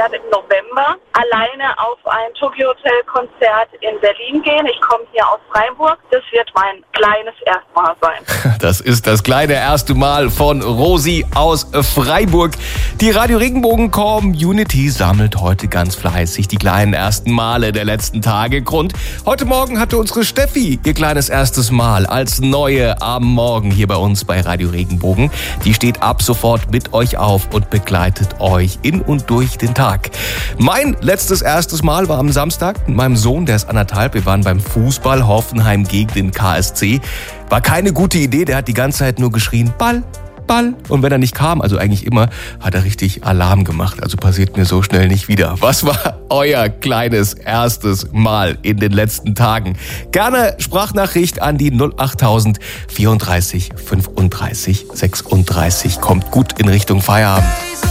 werde im November alleine auf ein Tokyo Hotel Konzert in Berlin gehen. Ich komme hier aus Freiburg. Das wird mein kleines Erstmal sein. Das ist das kleine erste Mal von Rosi aus Freiburg. Die Radio Regenbogen Community sammelt heute ganz fleißig die kleinen ersten Male der letzten Tage. Grund: heute Morgen hatte unsere Steffi ihr kleines erstes Mal als Neue am Morgen hier bei uns bei Radio Regenbogen. Die steht ab sofort mit euch auf und begleitet euch in und durch den Tag. Mein letztes erstes Mal war am Samstag mit meinem Sohn, der ist 1,5. Wir waren beim Fußball Hoffenheim gegen den KSC. War keine gute Idee, der hat die ganze Zeit nur geschrien, Ball, Ball. Und wenn er nicht kam, also eigentlich immer, hat er richtig Alarm gemacht. Also passiert mir so schnell nicht wieder. Was war euer kleines erstes Mal in den letzten Tagen? Gerne Sprachnachricht an die 08000 34 35 36. Kommt gut in Richtung Feierabend.